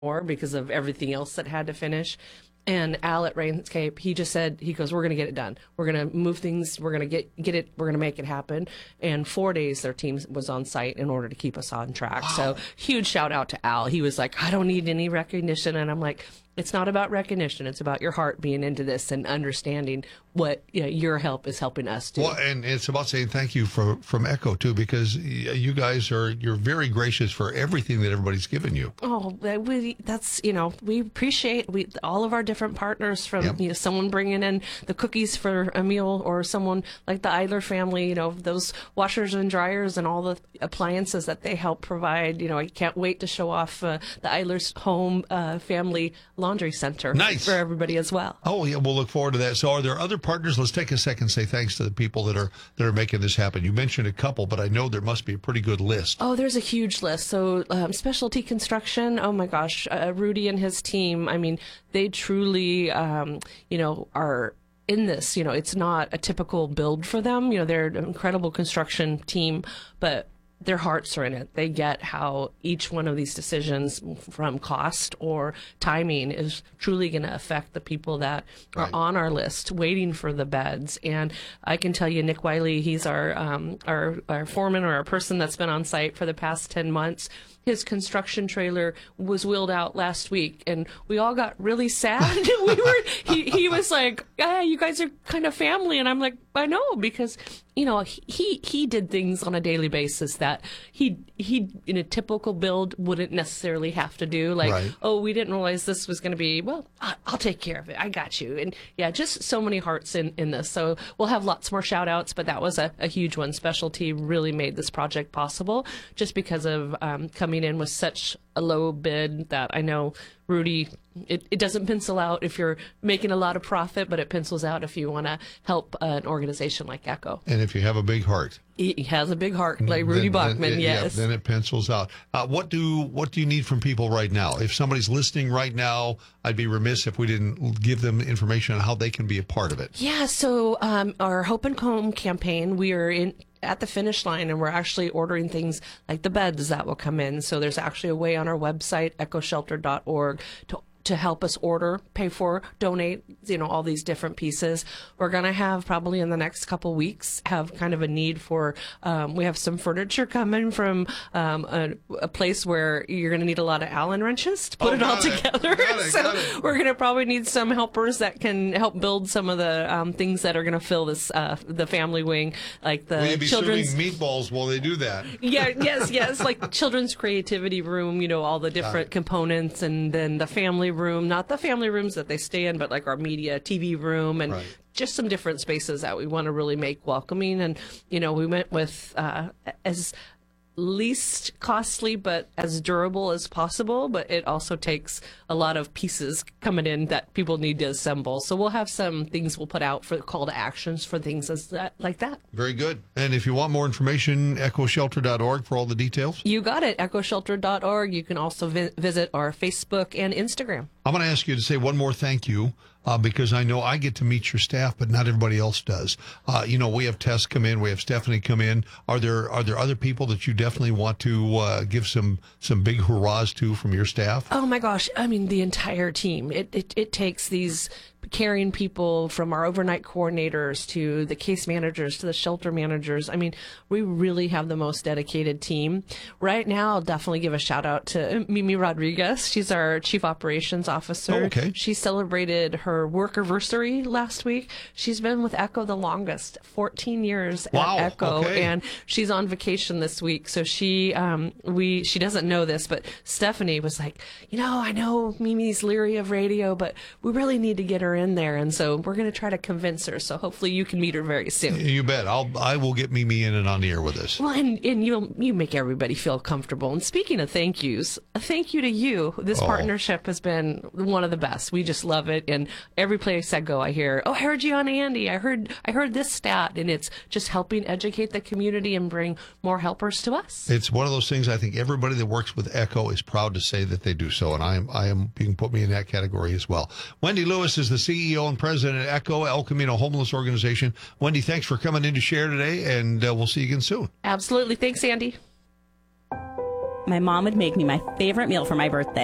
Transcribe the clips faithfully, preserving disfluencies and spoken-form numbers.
more because of everything else that had to finish. And Al at Rainscape, he just said, he goes, we're going to get it done. We're going to move things. We're going to get get it. We're going to make it happen. And four days their team was on site in order to keep us on track. Wow. So huge shout out to Al. He was like, I don't need any recognition. And I'm like, it's not about recognition. It's about your heart being into this and understanding what, you know, your help is helping us do. Well, and it's about saying thank you for, from Echo, too, because you guys are, you're very gracious for everything that everybody's given you. Oh, we, that's, you know, we appreciate we all of our different partners from, yep. you know, someone bringing in the cookies for a meal or someone like the Eidler family, you know, those washers and dryers and all the appliances that they help provide. You know, I can't wait to show off uh, the Eidler's home uh, family laundry center nice. for everybody as well. Oh, yeah, we'll look forward to that. So are there other partners? Let's take a second and say thanks to the people that are that are making this happen. You mentioned a couple, but I know there must be a pretty good list. Oh, there's a huge list. So um, Specialty Construction, oh my gosh, uh, Rudy and his team, I mean, they truly, um, you know, are in this. You know, it's not a typical build for them. You know, they're an incredible construction team, but their hearts are in it. They get how each one of these decisions from cost or timing is truly going to affect the people that are right. on our list waiting for the beds. And I can tell you, Nick Wiley, he's our, um, our, our foreman or our person that's been on site for the past ten months. His construction trailer was wheeled out last week, and we all got really sad. we were, he, he was like, "Yeah, you guys are kind of family," and I'm like, "I know," because you know he he did things on a daily basis that he he in a typical build wouldn't necessarily have to do. Like, right. oh, we didn't realize this was going to be. Well, I'll take care of it. I got you. And yeah, just so many hearts in in this. So we'll have lots more shout outs, but that was a, a huge one. Specialty really made this project possible just because of um, coming in with such a low bid that I know Rudy, it, it doesn't pencil out if you're making a lot of profit, but it pencils out if you want to help uh, an organization like Echo. And if you have a big heart. He has a big heart, like Rudy then, Bachman, then, yes. Yeah, then it pencils out. Uh, what do what do you need from people right now? If somebody's listening right now, I'd be remiss if we didn't give them information on how they can be a part of it. Yeah, so um, our Hope and Home campaign, we are in at the finish line, and we're actually ordering things like the beds that will come in. So there's actually a way on our website, echo shelter dot org, to to help us order, pay for, donate, you know, all these different pieces. We're going to have probably in the next couple weeks have kind of a need for, um, we have some furniture coming from um, a, a place where you're going to need a lot of Allen wrenches to put oh, it all it. together. Got it, so got it. We're going to probably need some helpers that can help build some of the um, things that are going to fill this, uh, the family wing, like the Will you be children's serving meatballs while they do that? Yeah, yes, yes, like children's creativity room, you know, all the different components, and then the family room, not the family rooms that they stay in, but like our media T V room, and right. just some different spaces that we want to really make welcoming. And, you know, we went with uh, as least costly but as durable as possible, but it also takes a lot of pieces coming in that people need to assemble. So we'll have some things we'll put out for call to actions for things as that, like that. Very good. And if you want more information, echo shelter dot org for all the details. You got it, echo shelter dot org. You can also vi- visit our Facebook and Instagram. I'm going to ask you to say one more thank you. Uh, because I know I get to meet your staff, but not everybody else does. Uh, you know, we have Tess come in, we have Stephanie come in. Are there are there other people that you definitely want to uh, give some some big hurrahs to from your staff? Oh my gosh, I mean the entire team. It it, it takes these caring people from our overnight coordinators to the case managers to the shelter managers. I mean, we really have the most dedicated team. Right now, I'll definitely give a shout out to Mimi Rodriguez. She's our Chief Operations Officer. Oh, okay. She celebrated her work anniversary last week. She's been with Echo the longest, fourteen years wow. at Echo, okay. and she's on vacation this week. So she, um, we, she doesn't know this, but Stephanie was like, you know, I know Mimi's leery of radio, but we really need to get her in there, and so we're going to try to convince her. So hopefully you can meet her very soon. You bet. I'll I will get Mimi in and on the air with us. Well, and and you you make everybody feel comfortable. And speaking of thank yous, a thank you to you. This oh. partnership has been one of the best. We just love it, and every place I go, I hear, "Oh, I heard you on Andy. I heard I heard this stat," and it's just helping educate the community and bring more helpers to us. It's one of those things. I think everybody that works with Echo is proud to say that they do so, and I am I am you can put me in that category as well. Wendy Lewis is the C E O and president at Echo, El Camino Homeless Organization. Wendy, thanks for coming in to share today, and uh, we'll see you again soon. Absolutely. Thanks, Andy. My mom would make me my favorite meal for my birthday,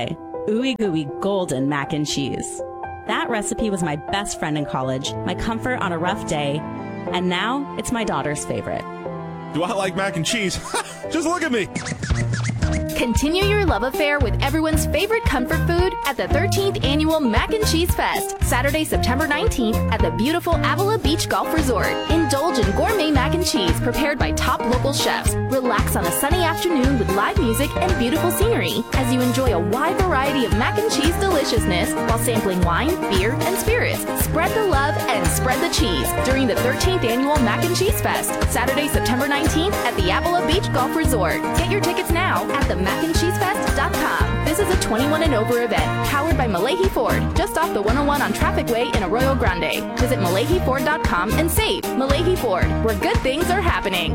ooey gooey golden mac and cheese. That recipe was my best friend in college, my comfort on a rough day, and now it's my daughter's favorite. Do I like mac and cheese? Just look at me. Continue your love affair with everyone's favorite comfort food at the thirteenth Annual Mac and Cheese Fest, Saturday, September nineteenth at the beautiful Avila Beach Golf Resort. Indulge in gourmet mac and cheese prepared by top local chefs. Relax on a sunny afternoon with live music and beautiful scenery as you enjoy a wide variety of mac and cheese deliciousness while sampling wine, beer, and spirits. Spread the love and spread the cheese during the thirteenth Annual Mac and Cheese Fest, Saturday, September nineteenth at the Avila Beach Golf Resort. Get your tickets now at the mac and cheese fest dot com. This is a twenty-one and over event, powered by Malahi Ford, just off the one oh one on Traffic Way in Arroyo Grande. Visit malahi ford dot com and save. Malahi Ford, where good things are happening.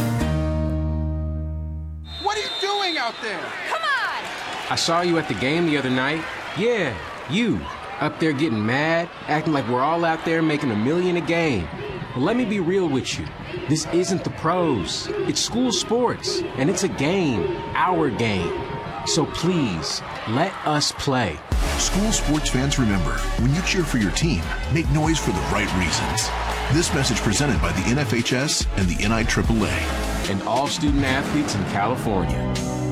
What are you doing out there? Come on! I saw you at the game the other night. Yeah, you. Up there getting mad, acting like we're all out there making a million a game. Well, let me be real with you. This isn't the pros. It's school sports, and it's a game, our game. So please, let us play. School sports fans, remember, when you cheer for your team, make noise for the right reasons. This message presented by the N F H S and the N I triple A. And all student athletes in California.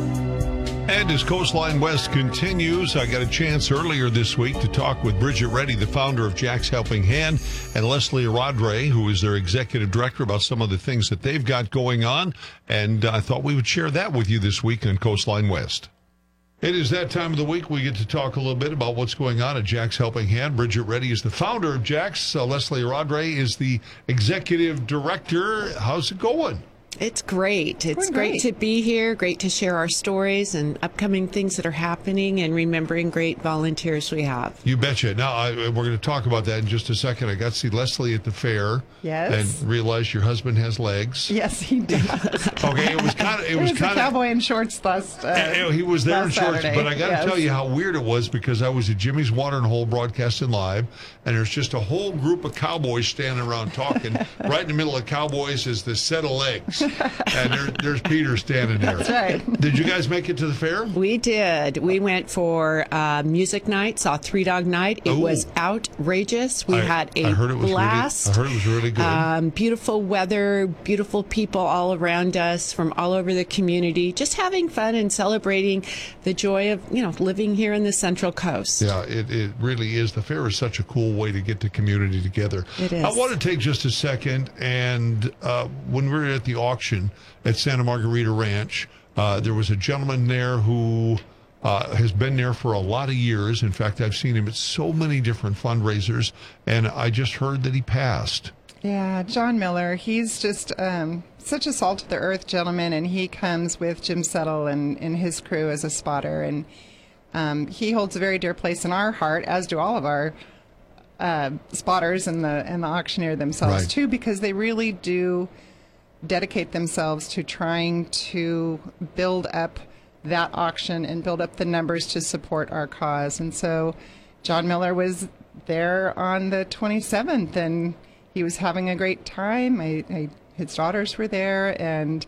And as Coastline West continues, I got a chance earlier this week to talk with Bridget Reddy, the founder of Jack's Helping Hand, and Leslie Rodre, who is their executive director, about some of the things that they've got going on. And I thought we would share that with you this week on Coastline West. It is that time of the week we get to talk a little bit about what's going on at Jack's Helping Hand. Bridget Reddy is the founder of Jack's. Uh, Leslie Rodre is the executive director. How's it going? It's great. It's We're great. great to be here, great to share our stories and upcoming things that are happening and remembering great volunteers we have. You betcha. Now, I, we're going to talk about that in just a second. I got to see Leslie at the fair. Yes. And realized your husband has legs. Yes, he does. Okay, it was kind of... It, It was was kind a cowboy in shorts last uh, He was there in last shorts, Saturday. but I got to Yes. tell you how weird it was, because I was at Jimmy's Watering Hole broadcasting live, and there's just a whole group of cowboys standing around talking. Right in the middle of cowboys is this set of legs, and there, there's Peter standing there. That's right. Did you guys make it to the fair? We did. We went for uh, music night, saw Three Dog Night. It Ooh. was outrageous. We I, had a I heard it was blast. Really, I heard it was really good. Um, beautiful weather, beautiful people all around us from all over the community, just having fun and celebrating the joy of, you know, living here in the Central Coast. Yeah, it, it really is. The fair is such a cool way to get the community together. It is. I want to take just a second, and uh, when we were at the auction at Santa Margarita Ranch, uh, there was a gentleman there who uh, has been there for a lot of years. In fact, I've seen him at so many different fundraisers, and I just heard that he passed. Yeah, John Miller. He's just um, such a salt of the earth gentleman, and he comes with Jim Settle and, and his crew as a spotter, and um, he holds a very dear place in our heart, as do all of our uh, spotters and the and the auctioneer themselves Right. too, because they really do dedicate themselves to trying to build up that auction and build up the numbers to support our cause. And so John Miller was there on the twenty-seventh, and he was having a great time. I, I, his daughters were there, and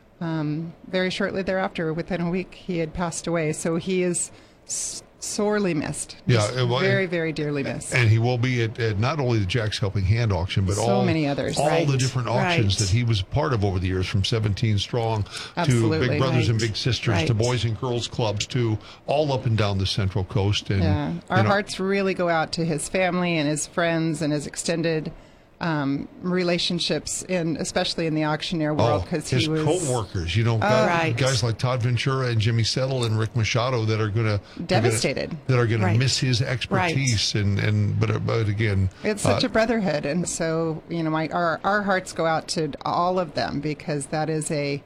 um, very shortly thereafter, within a week, he had passed away. So he is s- sorely missed. Yeah, Just it wa- very, very dearly missed. And he will be at, at not only the Jack's Helping Hand auction, but So all many others. all Right. the different auctions Right. that he was a part of over the years, from seventeen Strong to Absolutely. Big Brothers and Right. Big Sisters to Right. Boys and Girls Clubs to all up and down the Central Coast. And Yeah, our you know, hearts really go out to his family and his friends and his extended um, relationships, in especially in the auctioneer world, Oh, because his he was co-workers, you know, guys, Right. guys like Todd Ventura and Jimmy Settle and Rick Machado that are going to Devastated. that are going Right. to miss his expertise. And and but but again, It's such uh, a brotherhood, and so you know, my our our hearts go out to all of them, because that is a,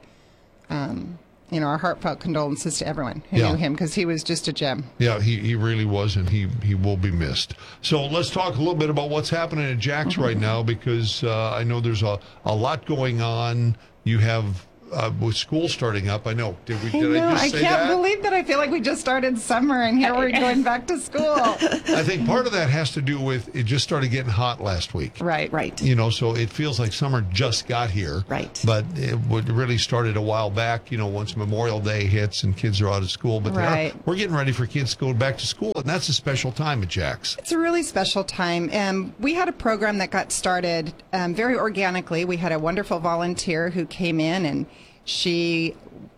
um, you know, our heartfelt condolences to everyone who Yeah. knew him, because he was just a gem. Yeah, he, he really was, and he, he will be missed. So let's talk a little bit about what's happening at Jack's right now, because uh, I know there's a, a lot going on. You have uh, with school starting up. I know. Did we? I Did know. I just I say can't that? believe that. I feel like we just started summer and here we're going back to school. I think part of that has to do with it just started getting hot last week. Right. Right. You know, so it feels like summer just got here. Right. But it would really started a while back, you know, once Memorial Day hits and kids are out of school. But they are- Right. we're getting ready for kids to go back to school, and that's a special time at Jack's. It's a really special time. Um, we had a program that got started um, very organically. We had a wonderful volunteer who came in and she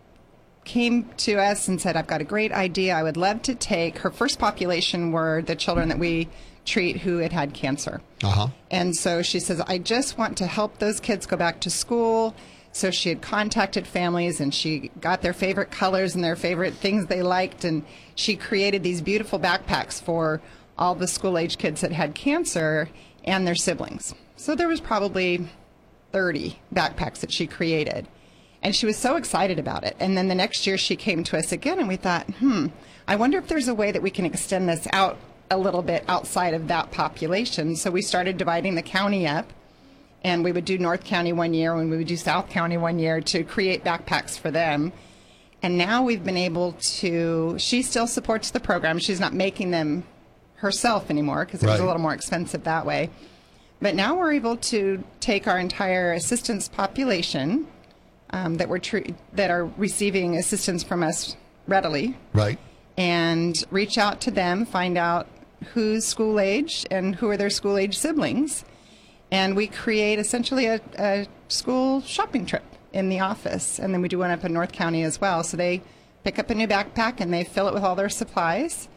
came to us and said, I've got a great idea. I would love to take, her first population were the children that we treat who had had cancer. Uh-huh. And so she says, I just want to help those kids go back to school. So she had contacted families and she got their favorite colors and their favorite things they liked. And she created these beautiful backpacks for all the school-age kids that had cancer and their siblings. So there was probably thirty backpacks that she created. And she was so excited about it. And then the next year she came to us again and we thought, hmm, I wonder if there's a way that we can extend this out a little bit outside of that population. So we started dividing the county up. And we would do North County one year and we would do South County one year to create backpacks for them. And now we've been able to, she still supports the program. She's not making them herself anymore because it was Right. a little more expensive that way. But now we're able to take our entire assistance population um, that we're tre- that are receiving assistance from us readily, Right. and reach out to them, find out who's school age and who are their school age siblings. And we create essentially a, a school shopping trip in the office. And then we do one up in North County as well. So they pick up a new backpack and they fill it with all their supplies.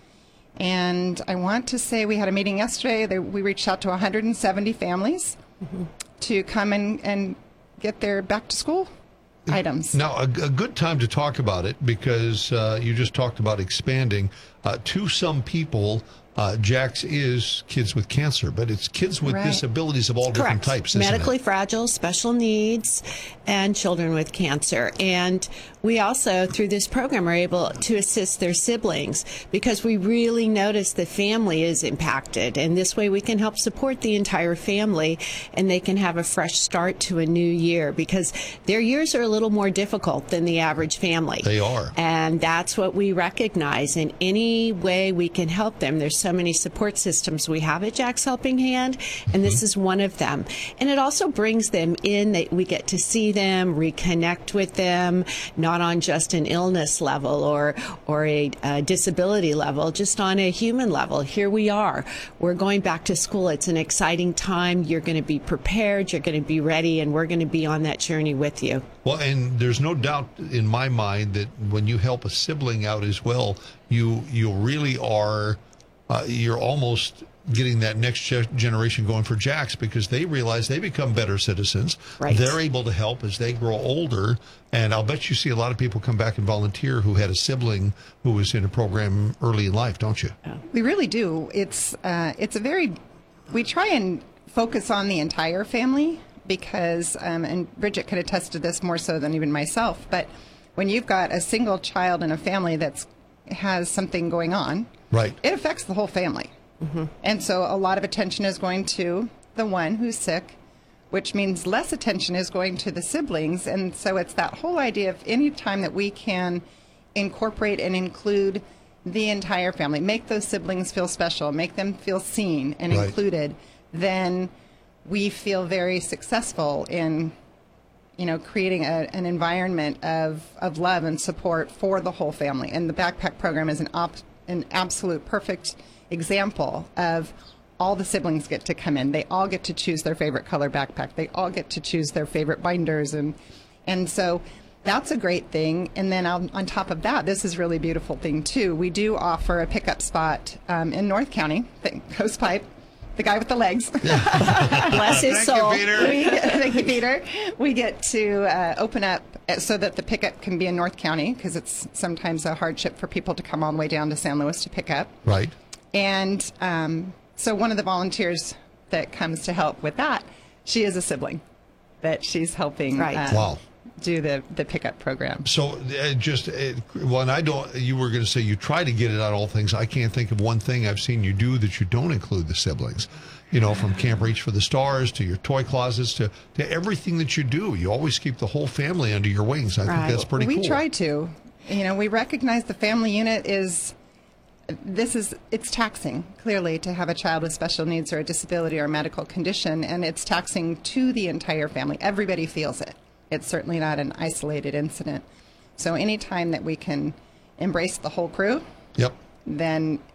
And I want to say we had a meeting yesterday. That we reached out to one hundred seventy families mm-hmm. to come and, and get their back to school items. Now, a, a good time to talk about it because uh, you just talked about expanding. Uh, to some people, uh, Jack's is kids with cancer, but it's kids with Right. disabilities of all different Correct. types, isn't Medically it? fragile, special needs, and children with cancer. And we also, through this program, are able to assist their siblings because we really notice the family is impacted. And this way we can help support the entire family and they can have a fresh start to a new year because their years are a little more difficult than the average family. They are. And that's what we recognize. In any way we can help them, there's so many support systems we have at Jack's Helping Hand, and this is one of them. And it also brings them in that we get to see them, reconnect with them, not on just an illness level or or a, a disability level, just on a human level. Here we are. We're going back to school. It's an exciting time. You're going to be prepared. You're going to be ready, and we're going to be on that journey with you. Well, and there's no doubt in my mind that when you help a sibling out as well, you you really are, uh, you're almost getting that next ge- generation going for Jack's because they realize they become better citizens. Right. They're able to help as they grow older. And I'll bet you see a lot of people come back and volunteer who had a sibling who was in a program early in life, don't you? We really do. It's uh, it's a very, we try and focus on the entire family because, um, and Bridget could attest to this more so than even myself, but when you've got a single child in a family that's has something going on, right, it affects the whole family. Mm-hmm. And so a lot of attention is going to the one who's sick, which means less attention is going to the siblings. And so it's that whole idea of any time that we can incorporate and include the entire family, make those siblings feel special, make them feel seen and Right. included, then we feel very successful in, you know, creating a, an environment of, of love and support for the whole family. And the backpack program is an, op, an absolute perfect example of all the siblings get to come in. They all get to choose their favorite color backpack. They all get to choose their favorite binders. And, and so that's a great thing. And then on, on top of that, this is a really beautiful thing too. We do offer a pickup spot um, in North County, Coast Pipe, the guy with the legs. Bless his Thank soul. you, Peter. We get, thank you, Peter. We get to uh, open up so that the pickup can be in North County because it's sometimes a hardship for people to come all the way down to San Luis to pick up. Right. And um, so one of the volunteers that comes to help with that, she is a sibling that she's helping Right. uh, Wow. do the, the pickup program. So uh, just, uh, well, and I don't, you were going to say you try to get it out all things. I can't think of one thing I've seen you do that you don't include the siblings. You know, from Camp Reach for the Stars to your toy closets to, to everything that you do. You always keep the whole family under your wings. I Right. think that's pretty we cool. We try to. You know, we recognize the family unit is, this is, it's taxing, clearly, to have a child with special needs or a disability or a medical condition, and it's taxing to the entire family. Everybody feels it. It's certainly not an isolated incident. So anytime that we can embrace the whole crew, yep. then